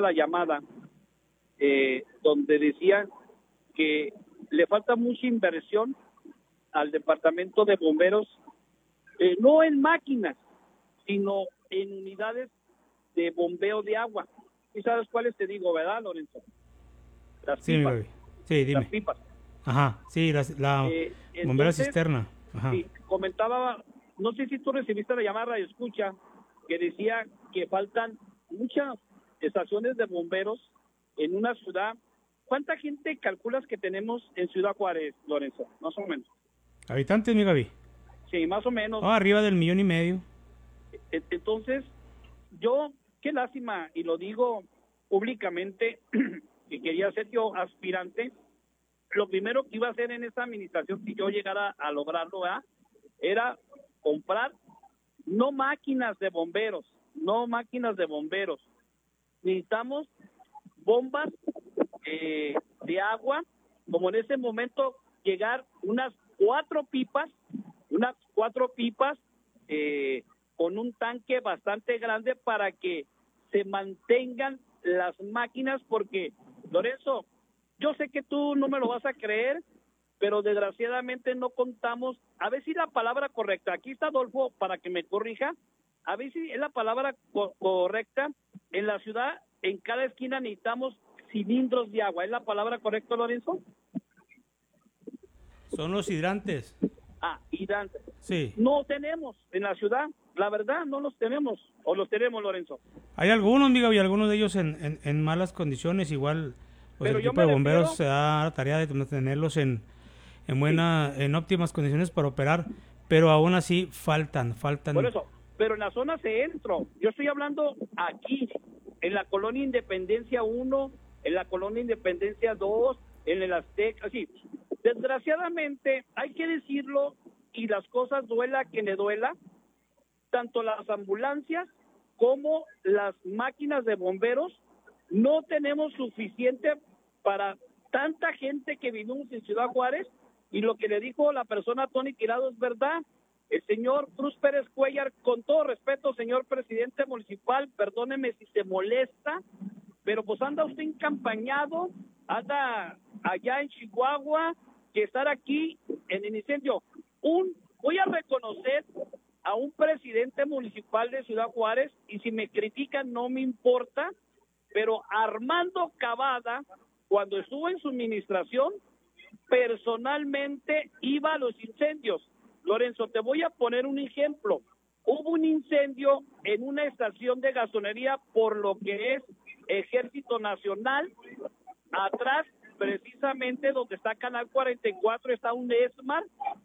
la llamada, donde decían que le falta mucha inversión al departamento de bomberos, no en máquinas, sino en unidades de bombeo de agua. ¿Y sabes cuáles te digo, verdad, Lorenzo? Las Sí, pipas. sí, dime. Las pipas. Ajá, sí, la bombera Entonces, cisterna. Ajá. sí, comentaba, no sé si tú recibiste la llamada de escucha, que decía que faltan muchas estaciones de bomberos en una ciudad. ¿Cuánta gente calculas que tenemos en Ciudad Juárez, Lorenzo? Más o menos. ¿Habitantes, mi Gaby? Sí, más o menos. Arriba del 1.500.000. Entonces, yo, qué lástima, y lo digo públicamente, que quería ser yo aspirante. Lo primero que iba a hacer en esta administración, si yo llegara a lograrlo, era comprar no máquinas de bomberos, necesitamos bombas de agua, como en ese momento llegar unas cuatro pipas con un tanque bastante grande para que se mantengan las máquinas, porque, Lorenzo, yo sé que tú no me lo vas a creer, pero desgraciadamente no contamos, a ver si la palabra correcta, aquí está Adolfo para que me corrija, a ver si es la palabra correcta, en la ciudad, en cada esquina necesitamos cilindros de agua, ¿es la palabra correcta, Lorenzo? Son los hidrantes. Hidrantes. Sí. No tenemos en la ciudad, la verdad no los tenemos, o los tenemos, Lorenzo. Hay algunos, amigo, y algunos de ellos en malas condiciones, igual pues Pero el yo equipo me de bomberos refiero, se da la tarea de tenerlos en óptimas condiciones para operar, pero aún así faltan. por eso, pero en la zona centro, yo estoy hablando aquí, en la colonia Independencia 1, en la colonia Independencia 2, en el Azteca, así. Desgraciadamente, hay que decirlo, y las cosas duela que le duela, tanto las ambulancias como las máquinas de bomberos, no tenemos suficiente para tanta gente que vivimos en Ciudad Juárez, y lo que le dijo la persona Tony Tirado es verdad. El señor Cruz Pérez Cuellar, con todo respeto, señor presidente municipal, perdóneme si se molesta, pero pues anda usted encampañado, anda allá en Chihuahua, que estar aquí en el incendio. Voy a reconocer a un presidente municipal de Ciudad Juárez, y si me critican no me importa, pero Armando Cavada, cuando estuvo en su administración, personalmente iba a los incendios. Lorenzo, te voy a poner un ejemplo. Hubo un incendio en una estación de gasonería por lo que es Ejército Nacional, atrás, precisamente donde está Canal 44, está un ESMAR,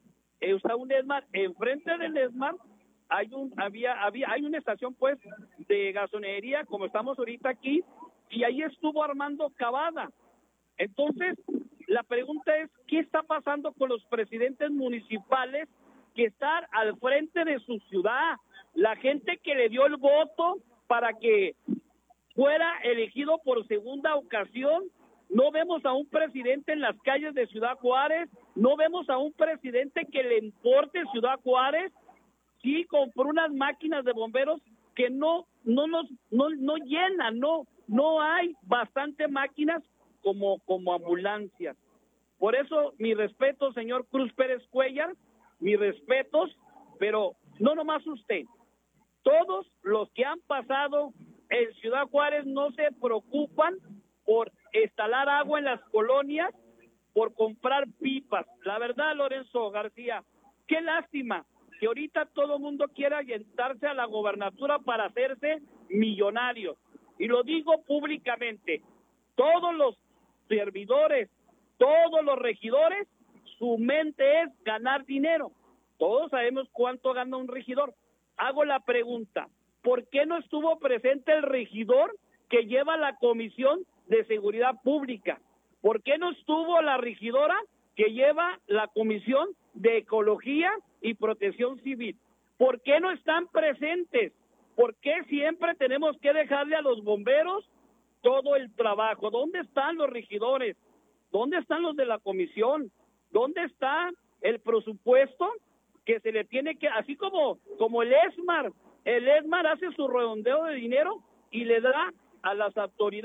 enfrente del ESMAR hay una estación pues de gasonería, como estamos ahorita aquí, y ahí estuvo Armando Cavada. Entonces, la pregunta es, ¿qué está pasando con los presidentes municipales que están al frente de su ciudad? La gente que le dio el voto para que fuera elegido por segunda ocasión. No vemos a un presidente en las calles de Ciudad Juárez, no vemos a un presidente que le importe Ciudad Juárez. Sí compró unas máquinas de bomberos que no llenan, no hay bastante máquinas como ambulancias. Por eso, mi respeto, señor Cruz Pérez Cuellar, mis respetos, pero no nomás usted. Todos los que han pasado en Ciudad Juárez no se preocupan por instalar agua en las colonias, por comprar pipas. La verdad, Lorenzo García, qué lástima que ahorita todo el mundo quiera aventarse a la gobernatura para hacerse millonarios. Y lo digo públicamente, todos los servidores, todos los regidores, su mente es ganar dinero. Todos sabemos cuánto gana un regidor. Hago la pregunta, ¿por qué no estuvo presente el regidor que lleva la Comisión de Seguridad Pública? ¿Por qué no estuvo la regidora que lleva la Comisión de Ecología y Protección Civil? ¿Por qué no están presentes? ¿Por qué siempre tenemos que dejarle a los bomberos todo el trabajo? ¿Dónde están los regidores? ¿Dónde están los de la comisión? ¿Dónde está el presupuesto que se le tiene que, así como el ESMAR hace su redondeo de dinero y le da a las autoridades